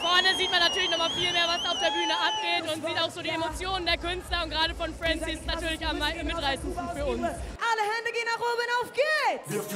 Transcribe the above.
Vorne sieht man natürlich noch mal viel mehr, was auf der Bühne abgeht und sieht auch so die Emotionen der Künstler und gerade von Francis natürlich am mitreißendsten für uns. Alle Hände gehen nach oben, auf geht's!